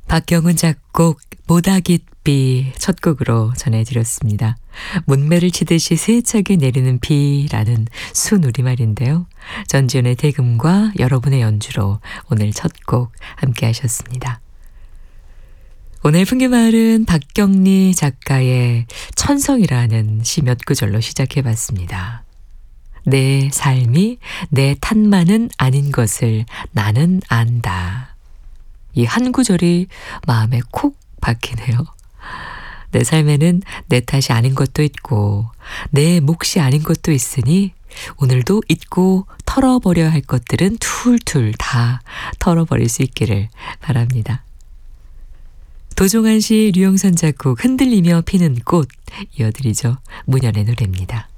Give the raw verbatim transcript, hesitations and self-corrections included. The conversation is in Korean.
박경훈 작곡 모닥잇비 첫 곡으로 전해드렸습니다. 문매를 치듯이 세차게 내리는 비라는 순우리말인데요. 전지현의 대금과 여러분의 연주로 오늘 첫 곡 함께 하셨습니다. 오늘 풍경마을은 박경리 작가의 천성이라는 시 몇 구절로 시작해봤습니다. 내 삶이 내 탓만은 아닌 것을 나는 안다. 이 한 구절이 마음에 콕 박히네요. 내 삶에는 내 탓이 아닌 것도 있고 내 몫이 아닌 것도 있으니 오늘도 잊고 털어버려야 할 것들은 툴툴 다 털어버릴 수 있기를 바랍니다. 도종환 씨, 류영선 작곡 흔들리며 피는 꽃 이어드리죠. 문연의 노래입니다.